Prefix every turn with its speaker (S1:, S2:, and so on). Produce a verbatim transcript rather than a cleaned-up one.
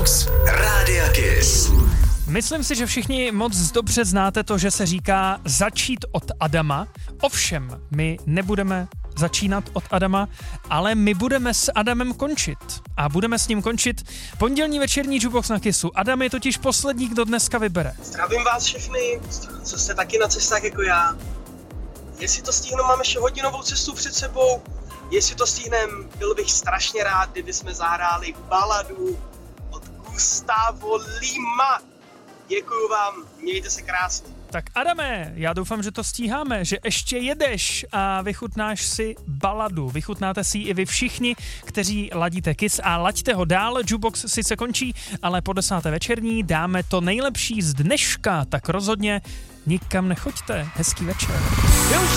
S1: Jukebox Rádia Kiss.
S2: Myslím si, že všichni moc dobře znáte to, že se říká začít od Adama. Ovšem, my nebudeme začínat od Adama, ale my budeme s Adamem končit. A budeme s ním končit pondělní večerní Jukebox na Kissu. Adam je totiž poslední, kdo dneska vybere.
S3: Zdravím vás všechny, co jste taky na cestách jako já. Jestli to stihnu, mám ještě hodinovou cestu před sebou. Jestli to stihnem, byl bych strašně rád, kdyby jsme zahráli baladu od Gustavo Lima. Děkuju vám, mějte se krásně.
S2: Tak Adame, já doufám, že to stíháme, že ještě jedeš a vychutnáš si baladu. Vychutnáte si i vy všichni, kteří ladíte Kiss a laďte ho dál. Jukebox sice končí, ale po desáté večerní dáme to nejlepší z dneška, tak rozhodně nikam nechoďte. Hezký večer.
S3: Využij